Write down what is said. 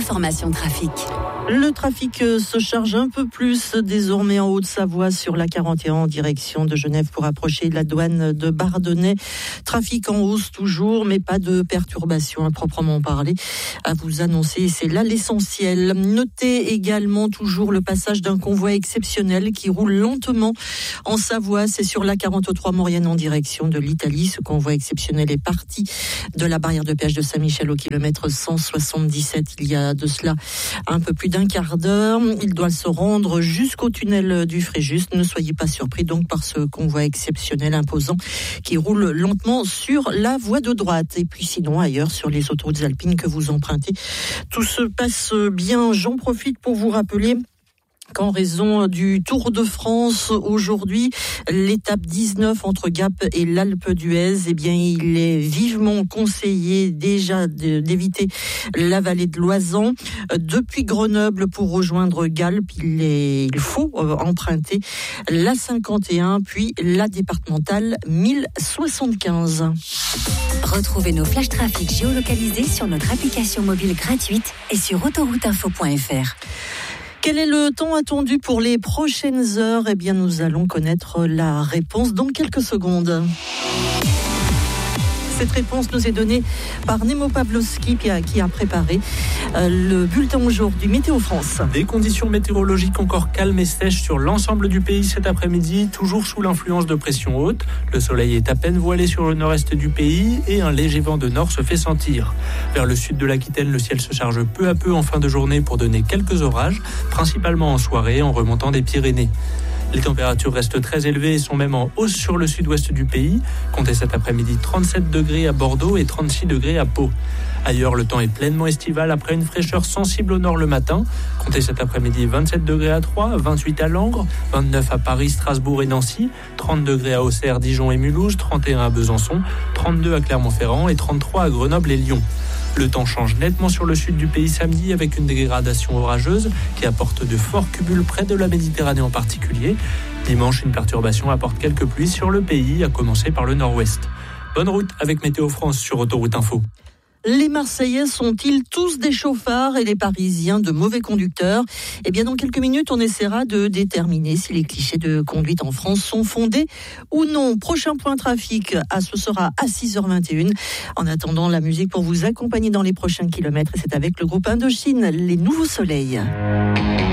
l'information trafic. Le trafic se charge un peu plus désormais en Haute-Savoie sur la 41 en direction de Genève pour approcher de la douane de Bardonnay. Trafic en hausse toujours, mais pas de perturbations à proprement parler à vous annoncer. C'est là l'essentiel. Notez également toujours le passage d'un convoi exceptionnel qui roule lentement en Savoie. C'est sur la 43 Maurienne en direction de l'Italie. Ce convoi exceptionnel est parti de la barrière de péage de Saint-Michel au kilomètre 177. Il y a de cela un peu plus d'un quart d'heure. Il doit se rendre jusqu'au tunnel du Fréjus. Ne soyez pas surpris donc par ce convoi exceptionnel imposant qui roule lentement sur la voie de droite. Et puis sinon ailleurs sur les autoroutes alpines que vous empruntez, tout se passe bien. J'en profite pour vous rappeler qu'en raison du Tour de France aujourd'hui, l'étape 19 entre Gap et l'Alpe d'Huez, eh bien, il est vivement conseillé déjà d'éviter la vallée de l'Oisans. Depuis Grenoble pour rejoindre Galp, il faut emprunter la 51 puis la départementale 1075. Retrouvez nos flash trafic géolocalisés sur notre application mobile gratuite et sur autorouteinfo.fr. Quel est le temps attendu pour les prochaines heures ? Eh bien, nous allons connaître la réponse dans quelques secondes. Cette réponse nous est donnée par Nemo Pavlovski qui a préparé le bulletin aujourd'hui Météo France. Des conditions météorologiques encore calmes et sèches sur l'ensemble du pays cet après-midi, toujours sous l'influence de pression haute. Le soleil est à peine voilé sur le nord-est du pays et un léger vent de nord se fait sentir. Vers le sud de l'Aquitaine, le ciel se charge peu à peu en fin de journée pour donner quelques orages, principalement en soirée en remontant des Pyrénées. Les températures restent très élevées et sont même en hausse sur le sud-ouest du pays. Comptez cet après-midi 37 degrés à Bordeaux et 36 degrés à Pau. Ailleurs, le temps est pleinement estival après une fraîcheur sensible au nord le matin. Comptez cet après-midi 27 degrés à Troyes, 28 à Langres, 29 à Paris, Strasbourg et Nancy, 30 degrés à Auxerre, Dijon et Mulhouse, 31 à Besançon, 32 à Clermont-Ferrand et 33 à Grenoble et Lyon. Le temps change nettement sur le sud du pays samedi avec une dégradation orageuse qui apporte de forts cumuls près de la Méditerranée en particulier. Dimanche, une perturbation apporte quelques pluies sur le pays, à commencer par le nord-ouest. Bonne route avec Météo France sur Autoroute Info. Les Marseillais sont-ils tous des chauffards et les Parisiens de mauvais conducteurs ? Eh bien, dans quelques minutes, on essaiera de déterminer si les clichés de conduite en France sont fondés ou non. Prochain point trafic, ce sera à 6h21. En attendant, la musique pour vous accompagner dans les prochains kilomètres, c'est avec le groupe Indochine, Les Nouveaux Soleils.